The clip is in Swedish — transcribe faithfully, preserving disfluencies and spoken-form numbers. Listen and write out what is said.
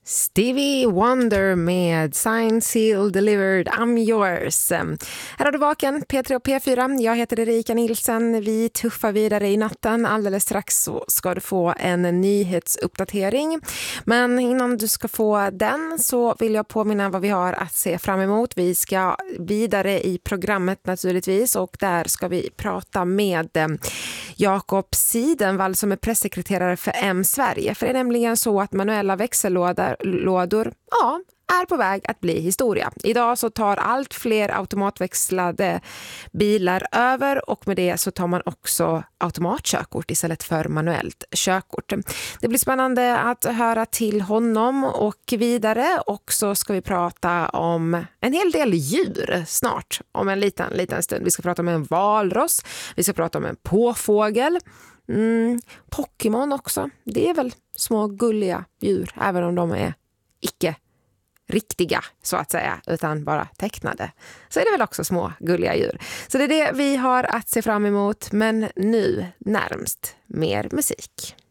Stevie Wonder med Signed, Sealed, Delivered, I'm yours. Här har du Vaken, P tre och P fyra. Jag heter Erika Nilsen. Vi tuffar vidare i natten. Alldeles strax så ska du få en nyhetsuppdatering. Men innan du ska få den så vill jag påminna vad vi har att se fram emot. Vi ska vidare i programmet naturligtvis, och där ska vi prata med Jakob Sidenvall som är pressekreterare för M Sverige. För det är nämligen så att manuella växellådor lådor, ja, är på väg att bli historia. Idag så tar allt fler automatväxlade bilar över, och med det så tar man också automatkörkort istället för manuellt körkort. Det blir spännande att höra till honom och vidare, och så ska vi prata om en hel del djur snart, om en liten, liten stund. Vi ska prata om en valross, vi ska prata om en påfågel, mm, Pokémon också. Det är väl små gulliga djur, även om de är icke riktiga så att säga, utan bara tecknade, så är det väl också små gulliga djur. Så det är det vi har att se fram emot, men nu närmst mer musik.